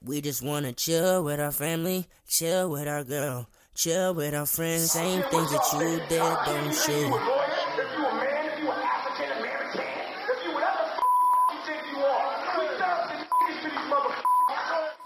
We just wanna chill with our family, chill with our girl, chill with our friends. Same things that you did, don't shit. If you a man, if you an African American, if you whatever